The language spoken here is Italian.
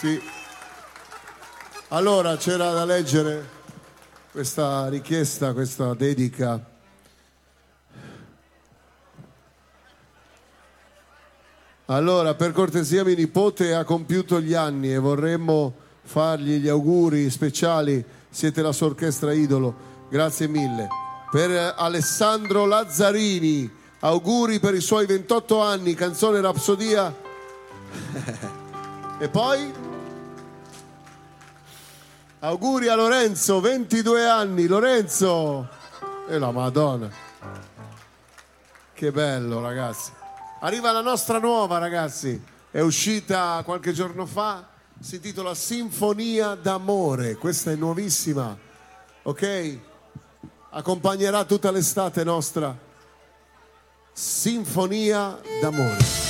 Sì. Allora c'era da leggere questa richiesta, questa dedica. Allora, per cortesia, mio nipote ha compiuto gli anni e vorremmo fargli gli auguri speciali. Siete la sua orchestra idolo, grazie mille. Per Alessandro Lazzarini, auguri per i suoi 28 anni, canzone Rapsodia. E poi auguri a Lorenzo, 22 anni, Lorenzo. E la Madonna, che bello, ragazzi. Arriva la nostra nuova, ragazzi, è uscita qualche giorno fa, si intitola Sinfonia d'amore, questa è nuovissima, ok? Accompagnerà tutta l'estate nostra. Sinfonia d'amore.